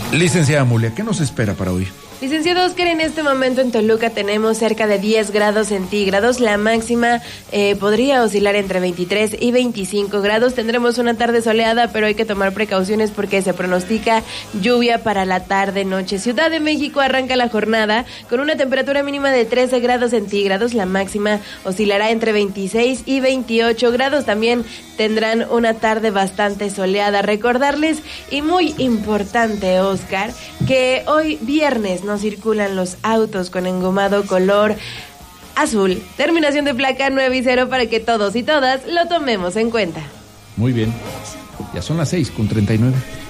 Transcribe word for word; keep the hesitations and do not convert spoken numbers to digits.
Licenciada Amulia, ¿qué nos espera para hoy? Licenciado Oscar, en este momento en Toluca tenemos cerca de diez grados centígrados. La máxima eh, podría oscilar entre veintitrés y veinticinco grados. Tendremos una tarde soleada, pero hay que tomar precauciones porque se pronostica lluvia para la tarde-noche. Ciudad de México arranca la jornada con una temperatura mínima de trece grados centígrados. La máxima oscilará entre veintiséis y veintiocho grados. También tendrán una tarde bastante soleada. Recordarles, y muy importante, Oscar, que hoy viernes no circulan los autos con engomado color azul. Terminación de placa nueve y cero para que todos y todas lo tomemos en cuenta. Muy bien. Ya son las seis con treinta y nueve.